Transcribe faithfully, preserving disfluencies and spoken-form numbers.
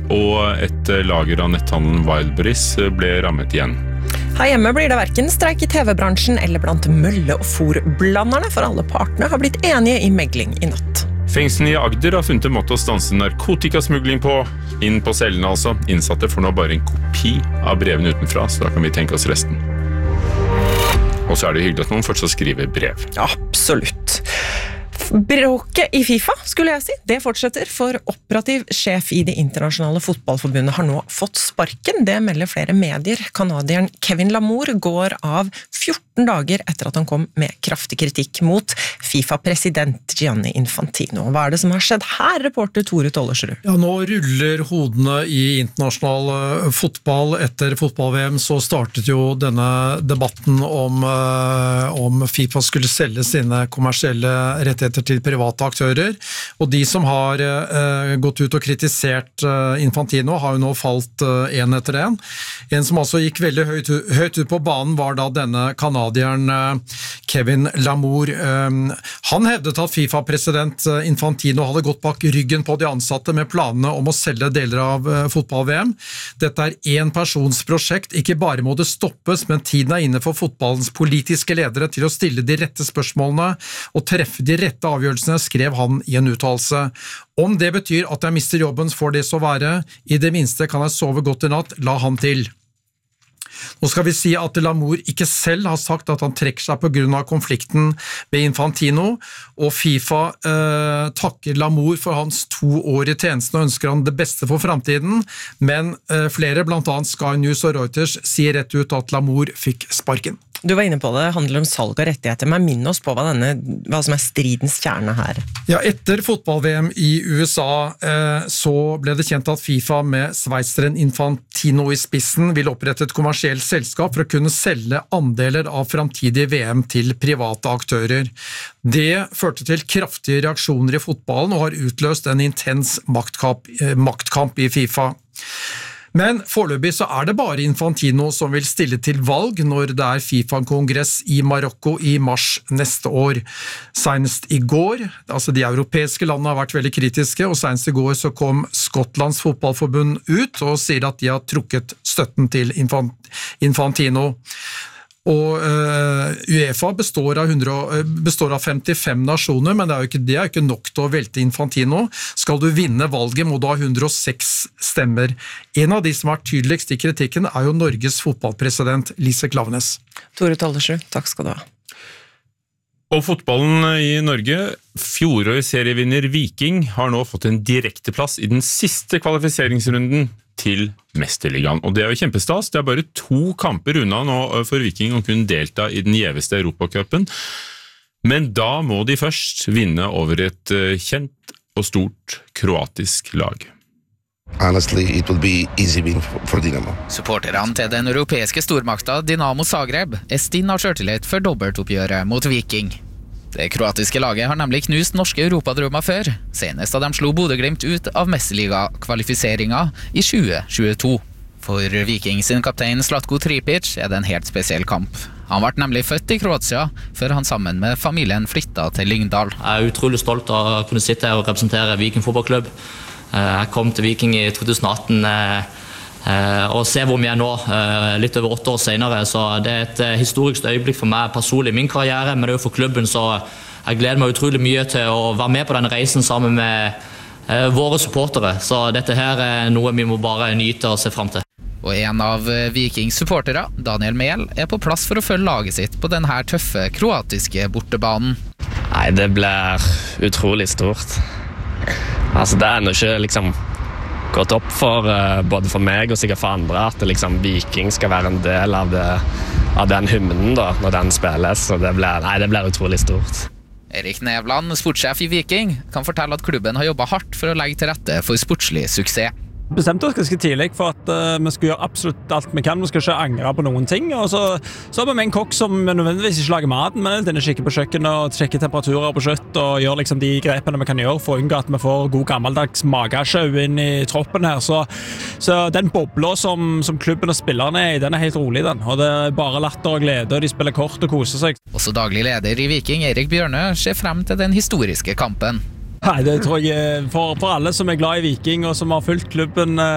og et lager av netthandelen Wildberries ble rammet igjen. Her hjemme blir det hverken streik i T V-bransjen eller blant mølle- og fôrblanderne, for alle partene har blitt enige i megling i natt. Fengselen i Agder har funnet en måte å stanse narkotikasmugling på. Inn på cellene altså. Innsatte får nå bare en kopi av brevene utenfra, så da kan vi tenke oss resten. Og så er det hyggelig at noen fortsatt skriver brev. Absolutt. Bråket i FIFA, skulle jeg si, det fortsetter, for operativ sjef i det internasjonale fotballforbundet har nå fått sparken. Det melder flere medier. Kanadieren Kevin Lamour går av fjorten dager etter at han kom med kraftig kritikk mot FIFA-president Gianni Infantino. Hva er det som har skjedd her, reporter Tore Tollersrud? Ja, nå ruller hodene i internasjonal fotball. Etter fotball-V M så startet jo denne debatten om, om FIFA skulle selge sine kommersielle rettigheter til private aktører, og de som har uh, gått ut og kritisert uh, Infantino har jo nå falt uh, en etter en. En som altså gikk veldig høyt, høyt ut på banen var da denne kanadieren uh, Kevin Lamour. Um, han hevdet at FIFA-president uh, Infantino hadde gått bak ryggen på de ansatte med planene om å selge deler av uh, fotball-V M. Dette er en persons prosjekt, ikke bare må det stoppes, men tiden er inne for fotballens politiske ledere til å stille de rette spørsmålene og treffe de rette avgjørelsene, skrev han i en uttalelse. Om det betyr at jeg mister jobben, får det så være. I det minste kan jeg sove godt i natt, la han til. Nå skal vi si at Lamour ikke selv har sagt at han trekker seg på grunn av konflikten med Infantino, og FIFA eh, takker Lamour for hans to år i tjenesten og ønsker han det beste for fremtiden, men eh, flere, blant annet Sky News og Reuters, sier rett ut at Lamour fikk sparken. Du var inne på det, handler om salg av rettigheter, men minn oss på hva, denne, hva som er stridens kjerne her. Ja, etter fotball-V M i U S A eh, så ble det kjent at FIFA med sveitseren Infantino i spissen vil opprette et kommersielt selskap for å kunne selge andeler av fremtidige V M til private aktører. Det førte til kraftige reaksjoner i fotballen og har utløst en intens maktkamp, eh, maktkamp i FIFA. Men foreløpig så er det bare Infantino som vil stille til valg når det er FIFA-kongress i Marokko i mars neste år. Senest i går, altså de europeiske landene har vært veldig kritiske, og senest i går så kom Skottlands fotballforbund ut og sier at de har trukket støtten til Infantino. Og uh, UEFA består av, hundre, består av femtifem nasjoner, men det er jo ikke, det er ikke nok til å velte Infantino. Skal du vinne valget må du ha hundre og seks stemmer. En av de som er tydeligst i kritikken er jo Norges fotballpresident Lise Klaveness. Tore Tollersrud, takk skal du ha. Og fotballen i Norge, fjorårets serievinner Viking, har nå fått en direkteplass i den siste kvalifiseringsrunden til Mesterligaen. Og det er jo kjempestas. Det er bare to kamper unna nå for Viking å kunne delta i den gjeveste Europacupen. Men da må de først vinne over et kjent og stort kroatisk lag. Honestly, it would be easy win for Dinamo. Supporterne til den europeiske stormakta Dinamo Zagreb er stinn av selvtillit for dobbeltoppgjøret mot Viking. Det kroatiske laget har nemlig knust norske europadrømmer før, senest da de slo Bodø/Glimt ut av Mesterliga-kvalifiseringen i tjue tjueto. For Viking sin kaptein Zlatko Tripic er det en helt spesiell kamp. Han ble nemlig født i Kroatia, før han sammen med familien flyttet til Lyngdal. Jeg er utrolig stolt av å kunne sitte her og representere Viking fotballklubb. Jeg kom til Viking i to tusen atten og se hvor vi er nå, litt over åtte år senere. Så det er et historisk øyeblikk for meg personlig i min karriere, men også for klubben. Så jeg gleder meg utrolig mye til å være med på denne reisen sammen med våre supportere. Så dette her er noe vi må bare nyte og se frem til. Og en av Vikings supportere, Daniel Mehl, er på plass for å følge laget sitt på denne tøffe kroatiske bortebanen. Nei, det blir utrolig stort. Altså, det er ennå ikke liksom gått opp for uh, både for meg og sikkert for andre at det, liksom, Viking skal være en del av, det, av den hymnen da, når den spilles. Så det blir, nei, det blir utrolig stort. Erik Nevland, sportssjef i Viking, kan fortelle at klubben har jobbet hardt for å legge til rette for sportslig suksess. Bestemte oss ganske tidlig for at uh, vi skulle gjøre absolutt alt vi kan. Vi skal ikke angre på noen ting. Og så, så har vi med en kokk som nødvendigvis ikke lager maten, men den kikker på kjøkkenet og sjekker temperaturer på kjøtt og gjør liksom de grepene vi kan gjøre for å unngå at vi får god gammeldags magesjau inn i troppen her. Så, så den bobla som, som klubben og spillerne er i, den er helt rolig, den. Og det er bare latter og glede, og de spiller kort og koser seg. Også daglig leder i Viking, Erik Bjørnø, ser frem til den historiske kampen. Nei, det tror jeg for, for alle som er glad i Viking og som har fulgt klubben